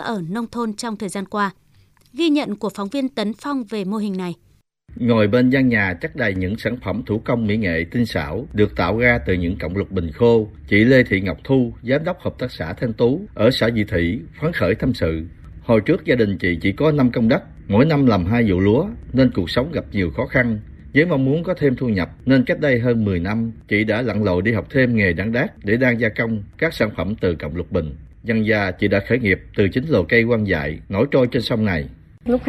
ở nông thôn trong thời gian qua. Ghi nhận của phóng viên Tấn Phong về mô hình này. Ngồi bên gian nhà chất đầy những sản phẩm thủ công mỹ nghệ tinh xảo được tạo ra từ những cọng lục bình khô, chị Lê Thị Ngọc Thu, giám đốc hợp tác xã Thanh Tú ở xã Vị Thủy phấn khởi tâm sự. Hồi trước gia đình chị chỉ có 5 công đất, mỗi năm làm 2 vụ lúa nên cuộc sống gặp nhiều khó khăn. Với mong muốn có thêm thu nhập nên cách đây hơn 10 năm, chị đã lặn lội đi học thêm nghề đan đát để đan gia công các sản phẩm từ cọng lục bình. Dần dà chị đã khởi nghiệp từ chính lò cây quang dại nổi trôi trên sông này. Lúc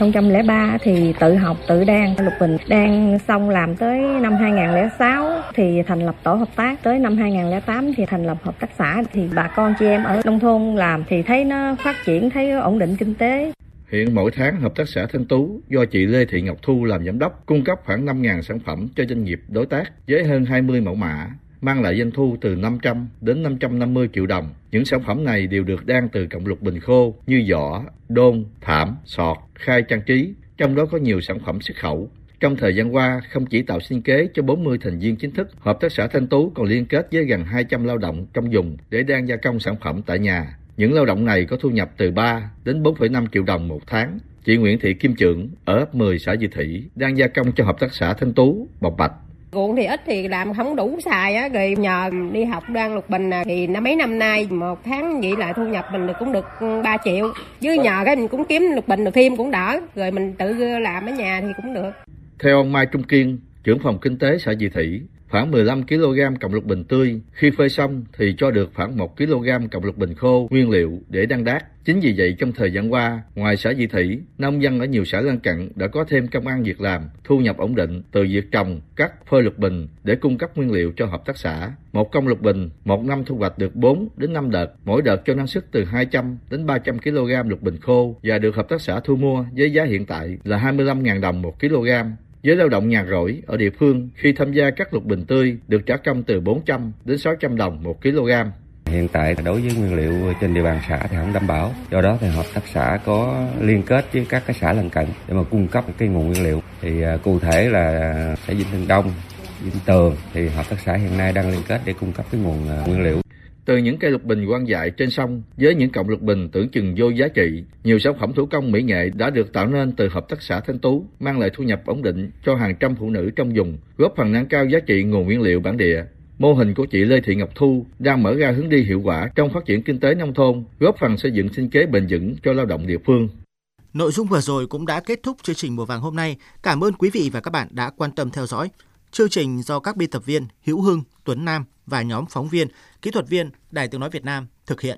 2003 thì tự học, tự đan lục bình. Đan xong làm tới năm 2006 thì thành lập tổ hợp tác. Tới năm 2008 thì thành lập hợp tác xã. Thì bà con chị em ở nông thôn làm thì thấy nó phát triển, thấy ổn định kinh tế. Hiện mỗi tháng hợp tác xã Thanh Tú do chị Lê Thị Ngọc Thu làm giám đốc cung cấp khoảng 5.000 sản phẩm cho doanh nghiệp đối tác với hơn 20 mẫu mã, mang lại doanh thu từ 500 đến 550 triệu đồng. Những sản phẩm này đều được đan từ cọng lục bình khô như giỏ, đôn, thảm, sọt, khai trang trí, trong đó có nhiều sản phẩm xuất khẩu. Trong thời gian qua, không chỉ tạo sinh kế cho 40 thành viên chính thức, hợp tác xã Thanh Tú còn liên kết với gần 200 lao động trong vùng để đan gia công sản phẩm tại nhà. Những lao động này có thu nhập từ 3 đến 4,5 triệu đồng một tháng. Chị Nguyễn Thị Kim Trượng ở ấp 10 xã Vị Thủy đang gia công cho hợp tác xã Thanh Tú bộc bạch. Ruộng thì ít thì làm không đủ xài á, rồi nhờ đi học đan lục bình thì mấy năm nay một tháng vậy là thu nhập mình cũng được 3 triệu. Với nhờ cái mình cũng kiếm lục bình được thêm cũng đỡ, rồi mình tự làm ở nhà thì cũng được. Theo ông Mai Trung Kiên, trưởng phòng kinh tế xã Vị Thủy, khoảng 15 kg cọng lục bình tươi khi phơi xong thì cho được khoảng 1 kg cọng lục bình khô nguyên liệu để đan đát. Chính vì vậy trong thời gian qua, ngoài xã Vị Thủy, nông dân ở nhiều xã lân cận đã có thêm công ăn việc làm, thu nhập ổn định từ việc trồng, cắt, phơi lục bình để cung cấp nguyên liệu cho hợp tác xã. Một công lục bình, một năm thu hoạch được 4 đến 5 đợt, mỗi đợt cho năng suất từ 200 đến 300 kg lục bình khô và được hợp tác xã thu mua với giá hiện tại là 25.000 đồng một kg. Với lao động nhàn rỗi ở địa phương, khi tham gia cắt lục bình tươi được trả công từ 400 đến 600 đồng một kg. Hiện tại đối với nguyên liệu trên địa bàn xã thì không đảm bảo, do đó thì hợp tác xã có liên kết với các cái xã lân cận để mà cung cấp cái nguồn nguyên liệu. Thì cụ thể là xã Vĩnh Tân Đông, Vĩnh Tường thì hợp tác xã hiện nay đang liên kết để cung cấp cái nguồn nguyên liệu. Từ những cây lục bình quang dại trên sông với những cọng lục bình tưởng chừng vô giá trị, nhiều sản phẩm thủ công mỹ nghệ đã được tạo nên từ hợp tác xã Thanh Tú, mang lại thu nhập ổn định cho hàng trăm phụ nữ trong vùng, góp phần nâng cao giá trị nguồn nguyên liệu bản địa. Mô hình của chị Lê Thị Ngọc Thu đang mở ra hướng đi hiệu quả trong phát triển kinh tế nông thôn, góp phần xây dựng sinh kế bền vững cho lao động địa phương. Nội dung vừa rồi cũng đã kết thúc chương trình Mùa Vàng hôm nay. Cảm ơn quý vị và các bạn đã quan tâm theo dõi. Chương trình do các biên tập viên Hữu Hưng, Tuấn Nam và nhóm phóng viên, kỹ thuật viên Đài Tiếng nói Việt Nam thực hiện.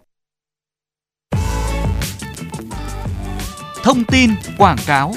Thông tin quảng cáo.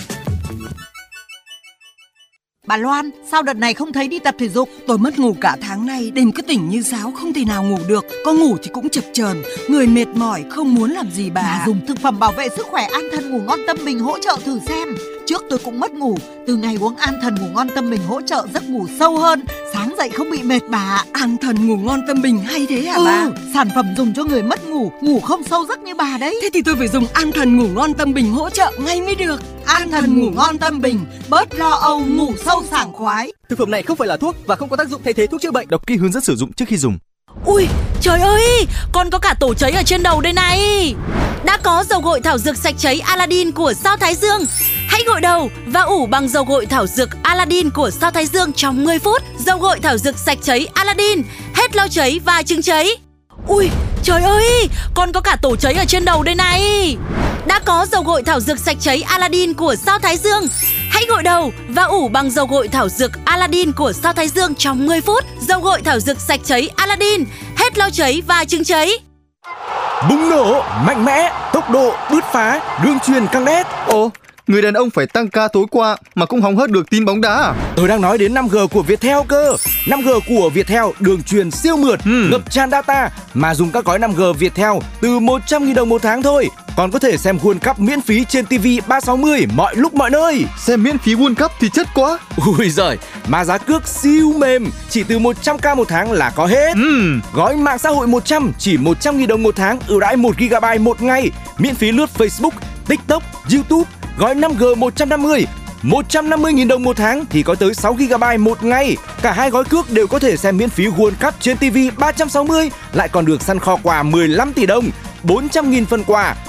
Bà Loan, sao đợt này không thấy đi tập thể dục? Tôi mất ngủ cả tháng nay, đêm cứ tỉnh như sáo, không thể nào ngủ được. Có ngủ thì cũng chập chờn, người mệt mỏi, không muốn làm gì bà. Dùng thực phẩm bảo vệ sức khỏe An Thần Ngủ Ngon Tâm Bình hỗ trợ thử xem. Trước tôi cũng mất ngủ, từ ngày uống An Thần Ngủ Ngon Tâm Bình hỗ trợ giấc ngủ sâu hơn, sáng dậy không bị mệt bà. An Thần Ngủ Ngon Tâm Bình hay thế hả bà? Sản phẩm dùng cho người mất ngủ, ngủ không sâu giấc như bà đấy. Thế thì tôi phải dùng An Thần Ngủ Ngon Tâm Bình hỗ trợ ngay mới được. An Thần Ngủ Ngon Tâm Bình, bớt lo âu, ngủ sâu sảng khoái. Thực phẩm này không phải là thuốc và không có tác dụng thay thế thuốc chữa bệnh. Đọc kỹ hướng dẫn sử dụng trước khi dùng. Ui, trời ơi, con có cả tổ cháy ở trên đầu đây này. Đã có dầu gội thảo dược sạch cháy Aladdin của Sao Thái Dương. Hãy gội đầu và ủ bằng dầu gội thảo dược Aladdin của Sao Thái Dương trong 10 phút. Dầu gội thảo dược sạch cháy Aladdin, hết lau cháy và chứng cháy. Ui, trời ơi, con có cả tổ cháy ở trên đầu đây này. Đã có dầu gội thảo dược sạch cháy Aladdin của Sao Thái Dương. Hãy gội đầu và ủ bằng dầu gội thảo dược Aladdin của Sao Thái Dương trong 10 phút. Dầu gội thảo dược sạch cháy Aladdin, hết lau cháy và chứng cháy. Bùng nổ, mạnh mẽ, tốc độ, bứt phá, đường chuyền căng đét. Ồ, người đàn ông phải tăng ca tối qua mà cũng hóng hớt được tin bóng đá à? Tôi đang nói đến 5G của Viettel cơ. 5G của Viettel đường truyền siêu mượt, ngập tràn data mà dùng các gói 5G Viettel từ 100.000 đồng một tháng thôi. Còn có thể xem World Cup miễn phí trên TV 360 mọi lúc mọi nơi. Xem miễn phí World Cup thì chất quá. Ui giời, mà giá cước siêu mềm, chỉ từ 100k một tháng là có hết. Gói mạng xã hội 100 chỉ 100.000 đồng một tháng, ưu đãi 1GB một ngày, miễn phí lướt Facebook, TikTok, YouTube. Gói 5G 150 150.000 đồng một tháng thì có tới 6GB một ngày. Cả hai gói cước đều có thể xem miễn phí World Cup trên TV 360, lại còn được săn kho quà 15 tỷ đồng, 400.000 phần quà,